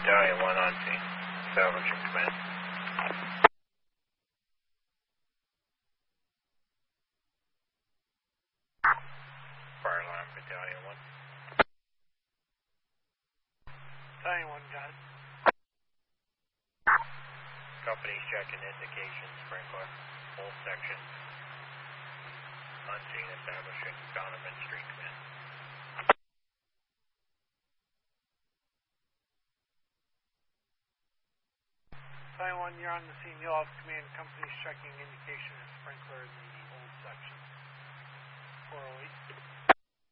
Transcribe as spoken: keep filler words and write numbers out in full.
Battalion one on scene. Salvaging command. Fire alarm, Battalion one. Battalion one, got it. Company's checking indication, sprinkler. Whole section. Unseen, establishing Donovan Street command. Battalion one, you're on the scene. You'll have command. Company's checking indication of sprinkler in the old section. four oh eight.